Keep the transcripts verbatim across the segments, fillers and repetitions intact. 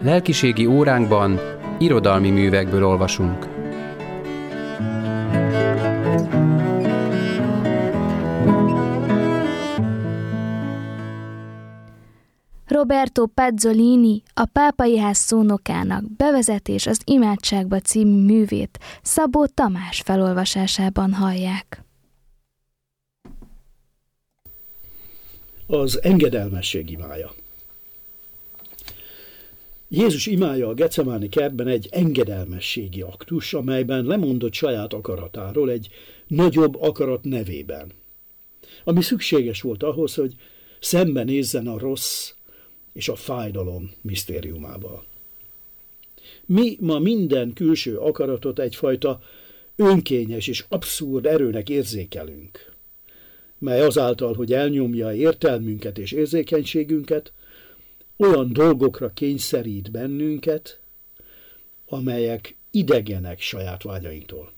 Lelkiségi óránkban irodalmi művekből olvasunk. Roberto Pazzolini, a Pápai Ház szónokának Bevezetés az imádságba című művét Szabó Tamás felolvasásában hallják. Az engedelmesség imája. Jézus imája a Getsemáni kertben egy engedelmességi aktus, amelyben lemondott saját akaratáról egy nagyobb akarat nevében, ami szükséges volt ahhoz, hogy szembenézzen a rossz és a fájdalom misztériumával. Mi ma minden külső akaratot egyfajta önkényes és abszurd erőnek érzékelünk, mely azáltal, hogy elnyomja értelmünket és érzékenységünket, olyan dolgokra kényszerít bennünket, amelyek idegenek saját vágyainktól.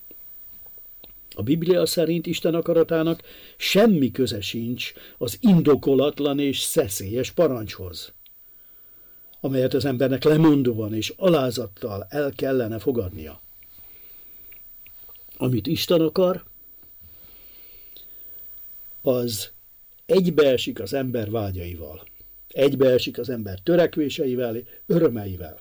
A Biblia szerint Isten akaratának semmi köze sincs az indokolatlan és szeszélyes parancshoz, amelyet az embernek lemondóan és alázattal el kellene fogadnia. Amit Isten akar, az egybeesik az ember vágyaival, egybeesik az ember törekvéseivel, örömeivel.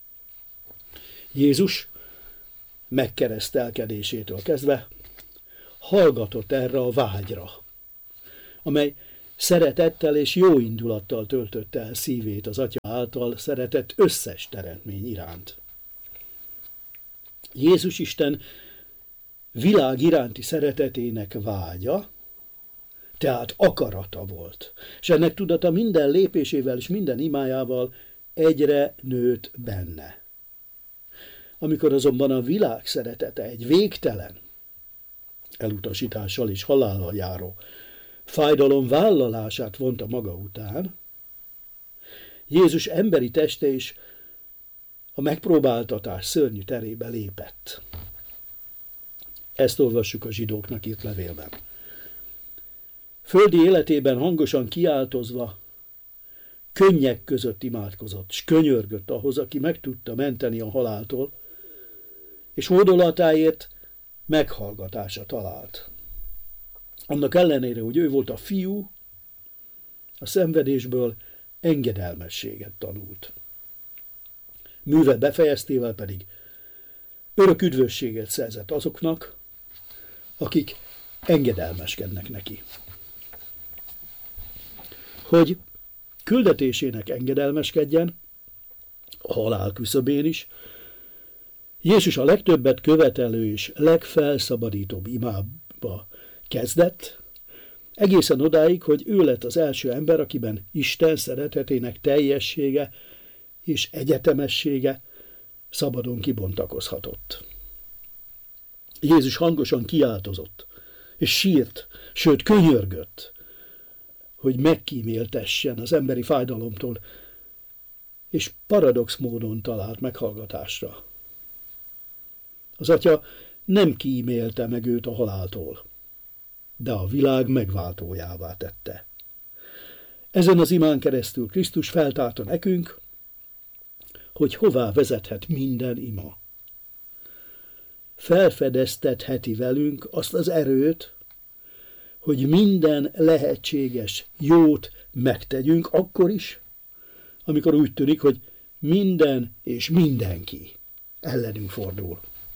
Jézus megkeresztelkedésétől kezdve hallgatott erre a vágyra, amely szeretettel és jó indulattal töltötte el szívét az Atya által szeretett összes teremtmény iránt. Jézus Isten világ iránti szeretetének vágya, tehát akarata volt, és ennek tudata minden lépésével és minden imájával egyre nőtt benne. Amikor azonban a világ szeretete egy végtelen, elutasítással és halállal járó fájdalom vállalását vonta maga után, Jézus emberi teste is a megpróbáltatás szörnyű terébe lépett. Ezt olvassuk a zsidóknak írt levélben. Földi életében hangosan kiáltozva, könnyek között imádkozott, s könyörgött ahhoz, aki meg tudta menteni a haláltól, és hódolatáért meghallgatása talált. Annak ellenére, hogy ő volt a fiú, a szenvedésből engedelmességet tanult. Műve befejeztével pedig örök üdvösséget szerzett azoknak, akik engedelmeskednek neki. Hogy küldetésének engedelmeskedjen, a halál küszöbén is, Jézus a legtöbbet követelő és legfelszabadítóbb imába kezdett, egészen odáig, hogy ő lett az első ember, akiben Isten szeretetének teljessége és egyetemessége szabadon kibontakozhatott. Jézus hangosan kiáltozott, és sírt, sőt könyörgött, hogy megkíméltessen az emberi fájdalomtól, és paradox módon talált meghallgatásra. Az Atya nem kímélte meg őt a haláltól, de a világ megváltójává tette. Ezen az imán keresztül Krisztus feltárta nekünk, hogy hová vezethet minden ima. Felfedeztetheti velünk azt az erőt, hogy minden lehetséges jót megtegyünk akkor is, amikor úgy tűnik, hogy minden és mindenki ellenünk fordul.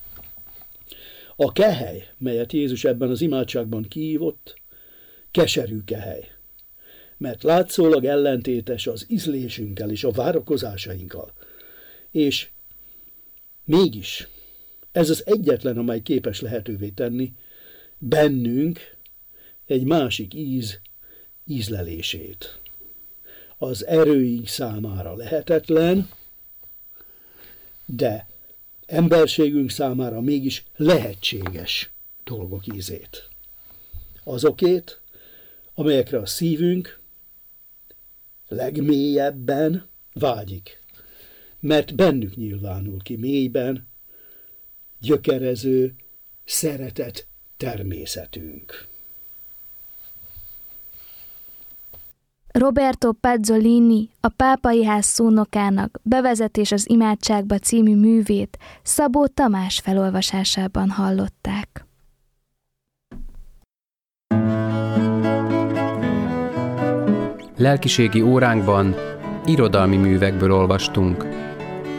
A kehely, melyet Jézus ebben az imádságban kihívott, keserű kehely, mert látszólag ellentétes az ízlésünkkel és a várakozásainkkal. És mégis ez az egyetlen, amely képes lehetővé tenni bennünk egy másik íz ízlelését. Az erőink számára lehetetlen, de emberségünk számára mégis lehetséges dolgok ízét. Azokét, amelyekre a szívünk legmélyebben vágyik, mert bennük nyilvánul ki mélyben gyökerező szeretet természetünk. Roberto Pezzolini, a Pápai Ház szónokának Bevezetés az imádságba című művét Szabó Tamás felolvasásában hallották. Lelkiségi óránkban irodalmi művekből olvastunk.